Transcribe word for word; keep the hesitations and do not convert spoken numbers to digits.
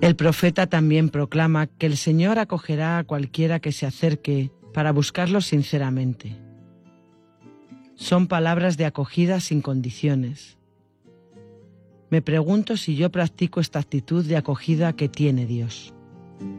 El profeta también proclama que el Señor acogerá a cualquiera que se acerque para buscarlo sinceramente. Son palabras de acogida sin condiciones. Me pregunto si yo practico esta actitud de acogida que tiene Dios.